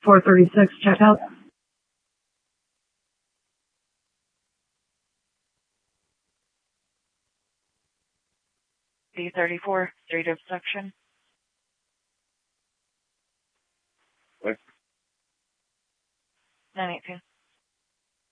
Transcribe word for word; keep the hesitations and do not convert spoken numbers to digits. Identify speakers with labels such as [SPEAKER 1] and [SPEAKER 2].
[SPEAKER 1] four thirty-six, check out.
[SPEAKER 2] D thirty-four, street obstruction.
[SPEAKER 3] What?
[SPEAKER 2] nine eighteen.